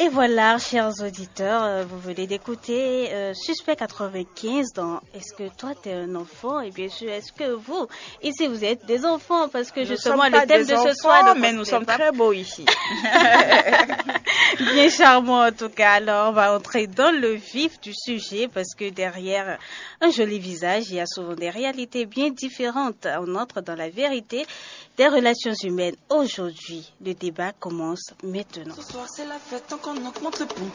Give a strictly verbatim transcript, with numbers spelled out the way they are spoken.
Et voilà, chers auditeurs, euh, vous venez d'écouter euh, Suspect quatre-vingt-quinze dans Est-ce que toi t'es un enfant? Et bien sûr, est-ce que vous, ici vous êtes des enfants? Parce que nous justement, le thème de enfants, ce soir... mais nous sommes pas... très beaux ici. Bien charmant en tout cas. Alors, on va entrer dans le vif du sujet parce que derrière un joli visage, il y a souvent des réalités bien différentes. On entre dans la vérité des relations humaines. Aujourd'hui, le débat commence maintenant. Ce soir, c'est la fête, tant qu'on augmente le pont.